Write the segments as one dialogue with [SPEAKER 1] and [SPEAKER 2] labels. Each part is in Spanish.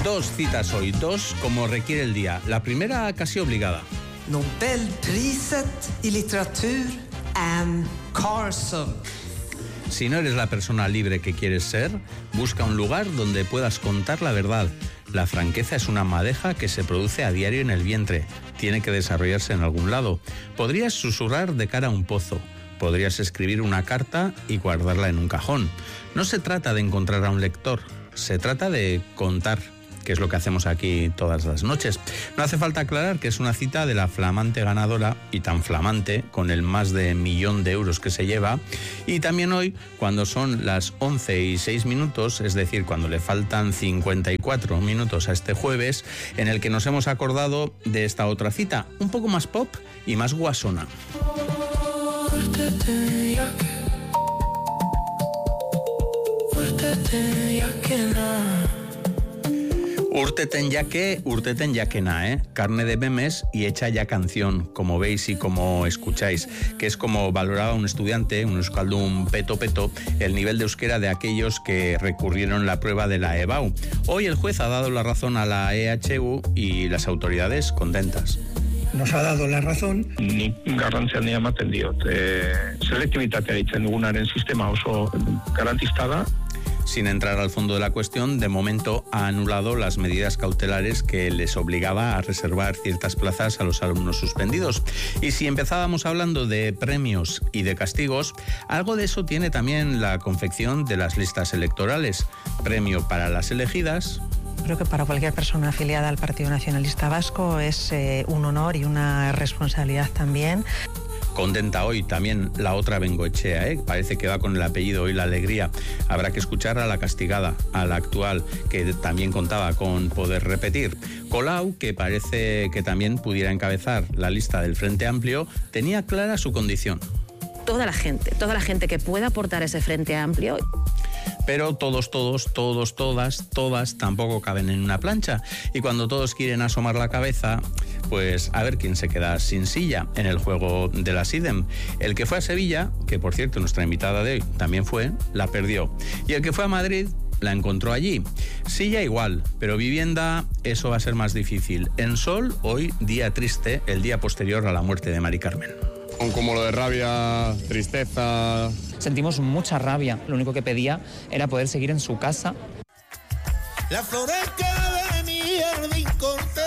[SPEAKER 1] 2 citas hoy, 2 como requiere el día. La primera casi obligada.
[SPEAKER 2] Nobelpriset i litteratur, Anne Carson.
[SPEAKER 1] Si no eres la persona libre que quieres ser, busca un lugar donde puedas contar la verdad. La franqueza es una madeja que se produce a diario en el vientre. Tiene que desarrollarse en algún lado. Podrías susurrar de cara a un pozo. Podrías escribir una carta y guardarla en un cajón. No se trata de encontrar a un lector, se trata de contar, que es lo que hacemos aquí todas las noches. No hace falta aclarar que es una cita de la flamante ganadora, y tan flamante, con el más de 1 millón de euros que se lleva. Y también hoy, cuando son las 11:06, es decir, cuando le faltan 54 minutos a este jueves, en el que nos hemos acordado de esta otra cita, un poco más pop y más guasona. Urteten yakena, carne de memes y hecha ya canción, como veis y como escucháis, que es como valoraba un estudiante, un euskaldun peto, el nivel de euskera de aquellos que recurrieron la prueba de la EBAU. Hoy el juez ha dado la razón a la EHU y las autoridades contentas.
[SPEAKER 3] Nos ha dado la razón.
[SPEAKER 4] Ni garrantzia handia ematen diot. Selektibitatea ditzen dugunaren sistema oso garantista da.
[SPEAKER 1] Sin entrar al fondo de la cuestión, de momento ha anulado las medidas cautelares que les obligaba a reservar ciertas plazas a los alumnos suspendidos. Y si empezábamos hablando de premios y de castigos, algo de eso tiene también la confección de las listas electorales. Premio para las elegidas.
[SPEAKER 5] Creo que para cualquier persona afiliada al Partido Nacionalista Vasco es un honor y una responsabilidad también.
[SPEAKER 1] Contenta hoy también la otra Bengoechea, parece que va con el apellido hoy la alegría. Habrá que escuchar a la castigada, a la actual, que también contaba con poder repetir. Colau, que parece que también pudiera encabezar la lista del Frente Amplio, tenía clara su condición.
[SPEAKER 6] Toda la gente que pueda aportar ese Frente Amplio.
[SPEAKER 1] Pero todas tampoco caben en una plancha. Y cuando todos quieren asomar la cabeza, pues a ver quién se queda sin silla en el juego de la SIDEM. El que fue a Sevilla, que por cierto nuestra invitada de hoy también fue, la perdió. Y el que fue a Madrid la encontró allí. Silla igual, pero vivienda, eso va a ser más difícil. En Sol, hoy, día triste, el día posterior a la muerte de Mari Carmen.
[SPEAKER 7] Un cúmulo de rabia, tristeza.
[SPEAKER 8] Sentimos mucha rabia. Lo único que pedía era poder seguir en su casa.
[SPEAKER 9] La flor de mi jardín corté.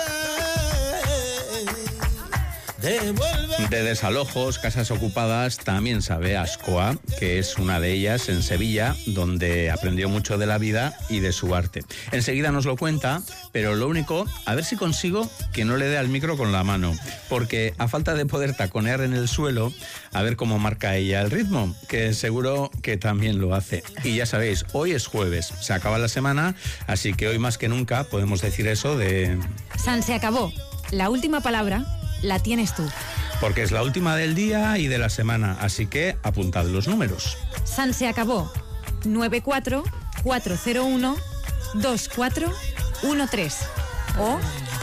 [SPEAKER 1] De desalojos, casas ocupadas, también sabe Azkoa, que es una de ellas en Sevilla, donde aprendió mucho de la vida y de su arte. Enseguida nos lo cuenta, pero lo único, a ver si consigo que no le dé al micro con la mano, porque a falta de poder taconear en el suelo, a ver cómo marca ella el ritmo, que seguro que también lo hace. Y ya sabéis, hoy es jueves, se acaba la semana, así que hoy más que nunca podemos decir eso de...
[SPEAKER 10] San se acabó. La última palabra la tienes tú.
[SPEAKER 1] Porque es la última del día y de la semana, así que apuntad los números.
[SPEAKER 10] San se acabó. 944012413 o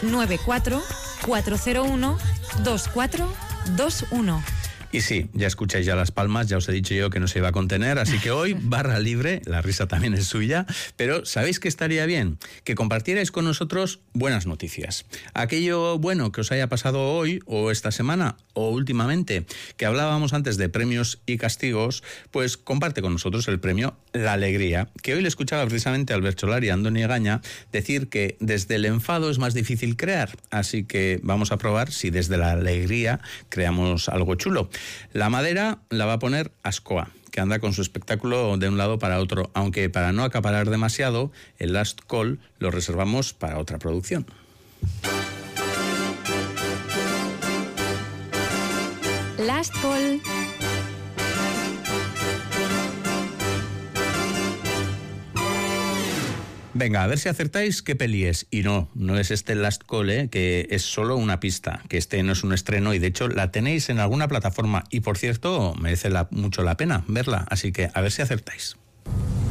[SPEAKER 10] 944012421.
[SPEAKER 1] Y sí, ya escucháis ya las palmas, ya os he dicho yo que no se iba a contener, así que hoy barra libre, la risa también es suya, pero ¿sabéis qué estaría bien? Que compartierais con nosotros buenas noticias. Aquello bueno que os haya pasado hoy o esta semana o últimamente, que hablábamos antes de premios y castigos, pues comparte con nosotros el premio La Alegría, que hoy le escuchaba precisamente a Albert Solar y a Andoni Egaña decir que desde el enfado es más difícil crear, así que vamos a probar si desde la alegría creamos algo chulo. La madera la va a poner Azkoa, que anda con su espectáculo de un lado para otro, aunque para no acaparar demasiado, el Last Call lo reservamos para otra producción.
[SPEAKER 10] Last Call.
[SPEAKER 1] Venga, a ver si acertáis qué peli es. Y no es este Last Call, que es solo una pista, que este no es un estreno y de hecho la tenéis en alguna plataforma. Y por cierto, merece mucho la pena verla, así que a ver si acertáis.